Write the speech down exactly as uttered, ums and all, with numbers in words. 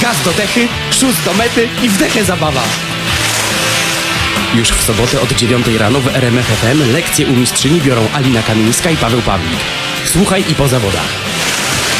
Gaz do dechy, szus do mety i wdechę zabawa. Już w sobotę od dziewiątej rano w R M F F M lekcje u mistrzyni biorą Alina Kamińska i Paweł Pawlik. Słuchaj i po zawodach.